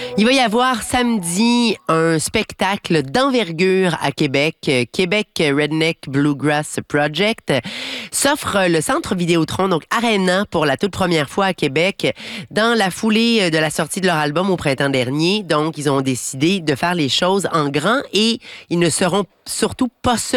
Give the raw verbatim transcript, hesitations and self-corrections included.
Il va y avoir samedi un spectacle d'envergure à Québec. Québec Redneck Bluegrass Project s'offre le Centre Vidéotron, donc Arena, pour la toute première fois à Québec, dans la foulée de la sortie de leur album au printemps dernier. Donc, ils ont décidé de faire les choses en grand et ils ne seront surtout pas seuls